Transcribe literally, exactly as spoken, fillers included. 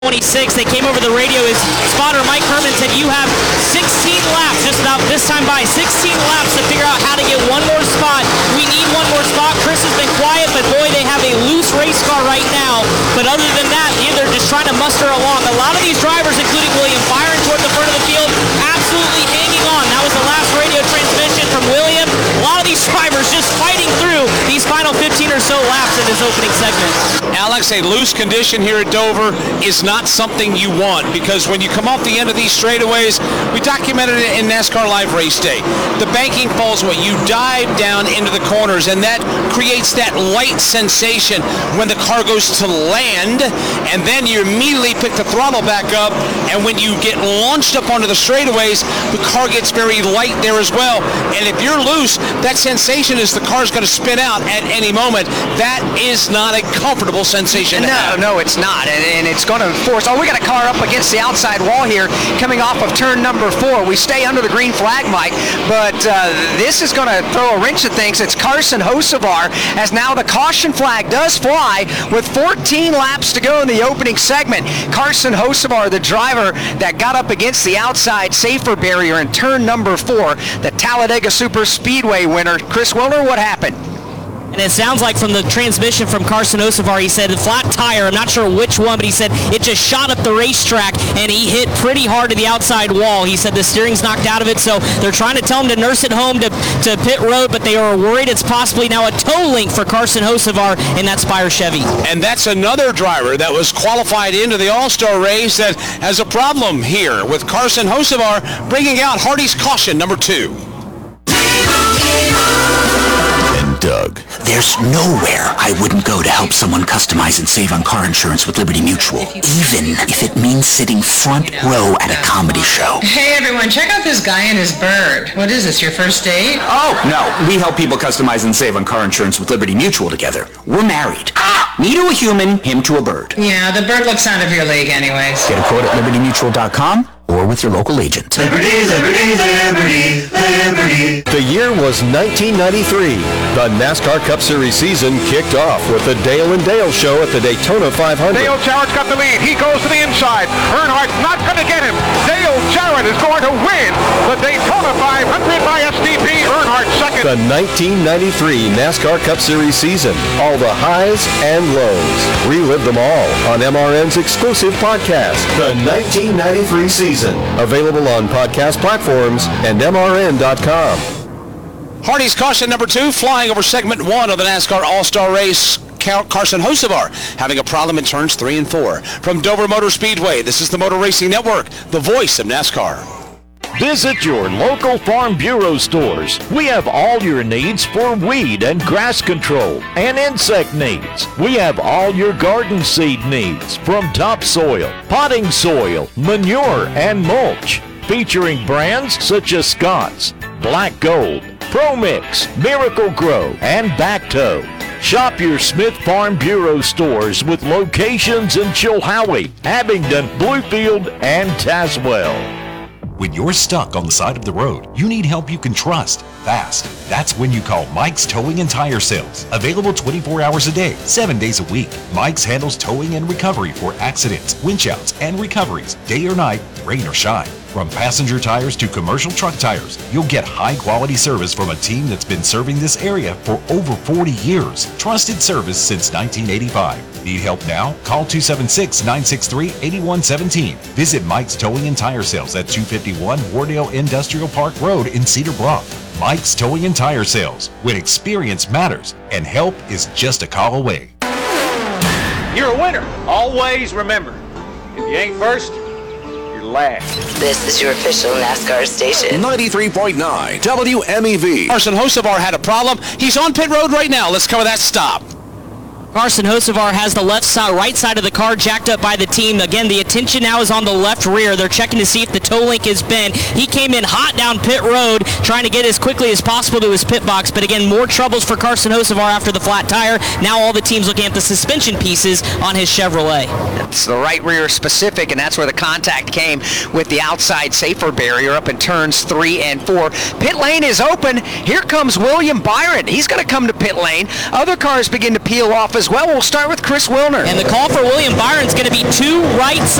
twenty-six. They came over the radio. His spotter, Mike Herman, said you have sixteen laps, just about this time by, sixteen laps to figure out how to get one more spot. We need one more spot. Chris has been quiet, but boy, they have a loose race car right now. But other than that, they're just trying to muster along. A lot of these drivers, including William Byron toward the front of the field, absolutely hanging on. That was the last radio transmission from William. A lot of these drivers just fighting through these final fifteen or so laps in this opening segment. Alex, a loose condition here at Dover is not something you want, because when you come off the end of these straightaways, we documented it in NASCAR Live Race Day. The banking falls away. You dive down into the corners, and that creates that light sensation when the car goes to land, and then you immediately pick the throttle back up, and when you get launched up onto the straightaways, the car gets very light there as well. And if you're loose, that sensation is the car's going to spin out at any moment. That is not a comfortable sensation. No, no, it's not, and, and it's going to force. Oh, we got a car up against the outside wall here, coming off of turn number four. We stay under the green flag, Mike, but uh, this is going to throw a wrench at things. It's Carson Hocevar, as now the caution flag does fly with fourteen laps to go in the opening segment. Carson Hocevar, the driver that got up against the outside safer barrier in turn number four, the Talladega Super Speedway winner. Chris Wilner, what happened? And it sounds like from the transmission from Carson Hocevar, he said the flat tire, I'm not sure which one, but he said it just shot up the racetrack and he hit pretty hard to the outside wall. He said the steering's knocked out of it, so they're trying to tell him to nurse it home to, to pit road, but they are worried it's possibly now a tow link for Carson Hocevar in that Spire Chevy. And that's another driver that was qualified into the All-Star race that has a problem here with Carson Hocevar bringing out Hardy's caution number two. Doug. There's nowhere I wouldn't go to help someone customize and save on car insurance with Liberty Mutual, even if it means sitting front row at a comedy show. Hey everyone, check out this guy and his bird. What is this, your first date? Oh, no. We help people customize and save on car insurance with Liberty Mutual together. We're married. Me to a human, him to a bird. Yeah, the bird looks out of your league anyways. Get a quote at liberty mutual dot com or with your local agent. Liberty, liberty, liberty, liberty. The year was nineteen ninety-three. The NASCAR Cup Series season kicked off with the Dale and Dale show at the Daytona five hundred. Dale Jarrett's got the lead. He goes to the inside. Earnhardt's not going to get him. Dale Jarrett is going to win the Daytona five hundred by S T P. Earnhardt second. The nineteen ninety-three NASCAR Cup Series season. All the highs and lows. Relive them all on M R N's exclusive podcast, The nineteen ninety-three Season. Available on podcast platforms and M R N dot com. Hardy's caution number two, flying over segment one of the NASCAR All-Star race. Carson Hocevar having a problem in turns three and four. From Dover Motor Speedway, this is the Motor Racing Network, the voice of NASCAR. Visit your local Farm Bureau stores. We have all your needs for weed and grass control and insect needs. We have all your garden seed needs, from topsoil, potting soil, manure, and mulch, featuring brands such as Scott's, Black Gold, Pro Mix, Miracle Grow, and Bacto. Shop your Smith Farm Bureau stores with locations in Chilhowie, Abingdon, Bluefield, and Tazewell. When you're stuck on the side of the road, you need help you can trust fast. That's when you call Mike's Towing and Tire Sales. Available twenty-four hours a day, seven days a week. Mike's handles towing and recovery for accidents, winch outs, and recoveries, day or night, rain or shine. From passenger tires to commercial truck tires, you'll get high-quality service from a team that's been serving this area for over forty years. Trusted service since nineteen eighty-five. Need help now? Call two seven six, nine six three, eight one one seven. Visit Mike's Towing and Tire Sales at two fifty-one Wardale Industrial Park Road in Cedar Bluff. Mike's Towing and Tire Sales, when experience matters and help is just a call away. You're a winner. Always remember, if you ain't first, you're last. This is your official NASCAR station. ninety-three point nine W M E V. Carson Hocevar had a problem. He's on pit road right now. Let's cover that stop. Carson Hocevar has the left side, right side of the car jacked up by the team. Again, the attention now is on the left rear. They're checking to see if the tow link is bent. He came in hot down pit road, trying to get as quickly as possible to his pit box. But again, more troubles for Carson Hocevar after the flat tire. Now all the teams looking at the suspension pieces on his Chevrolet. It's the right rear specific, and that's where the contact came with the outside safer barrier up in turns three and four. Pit lane is open. Here comes William Byron. He's going to come to pit lane. Other cars begin to peel off as as well. We'll start with Chris Wilner. And the call for William Byron's going to be two right